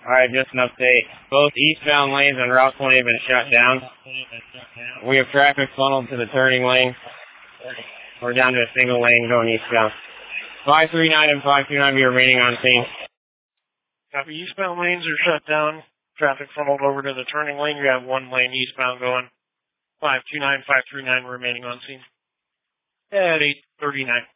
Alright, just an update. Both eastbound lanes on Route 20 have been shut down. We have traffic funneled to the turning lane. We're down to a single lane going eastbound. 539 and 529 be remaining on scene. Copy. Eastbound lanes are shut down. Traffic funneled over to the turning lane. You have one lane eastbound going. 529, 539 remaining on scene. At 8:39.